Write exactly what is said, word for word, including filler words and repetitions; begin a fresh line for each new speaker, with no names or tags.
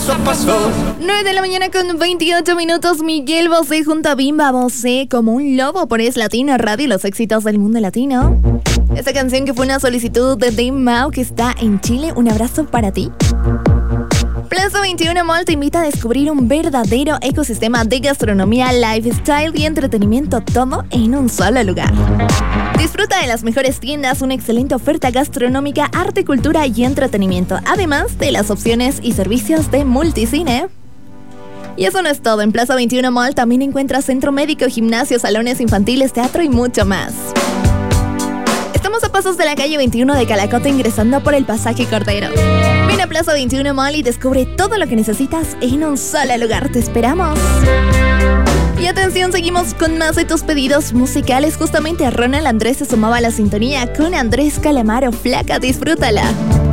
paso a paso.
nueve de la mañana con veintiocho minutos. Miguel Bosé junto a Bimba Bosé como un lobo por Es Latino Radio, los éxitos del mundo latino. Esta canción que fue una solicitud de Dave Mau, que está en Chile. Un abrazo para ti. Plaza veintiuno Mall te invita a descubrir un verdadero ecosistema de gastronomía, lifestyle y entretenimiento, todo en un solo lugar. Disfruta de las mejores tiendas, una excelente oferta gastronómica, arte, cultura y entretenimiento, además de las opciones y servicios de multicine. Y eso no es todo, en Plaza veintiuno Mall también encuentras centro médico, gimnasio, salones infantiles, teatro y mucho más. Estamos a pasos de la calle veintiuno de Calacote, ingresando por el pasaje Cordero. Ven a Plaza veintiuno Mall y descubre todo lo que necesitas en un solo lugar. ¡Te esperamos! Y atención, seguimos con más de tus pedidos musicales. Justamente Ronald Andrés se sumaba a la sintonía con Andrés Calamaro. Flaca, disfrútala.